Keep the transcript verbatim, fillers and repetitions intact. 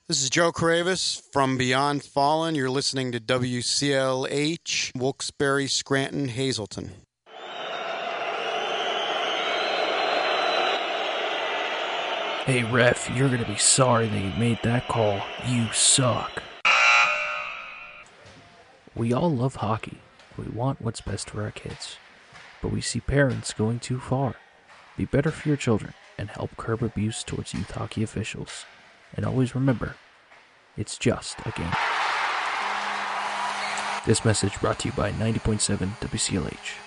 This is Joe Caravis from Beyond Fallen. You're listening to W C L H, Wilkes-Barre, Scranton, Hazleton. Hey, ref, you're gonna be sorry that you made that call. You suck. We all love hockey. We want what's best for our kids. But we see parents going too far. Be better for your children and help curb abuse towards youth hockey officials. And always remember, it's just a game. This message brought to you by ninety point seven W C L H.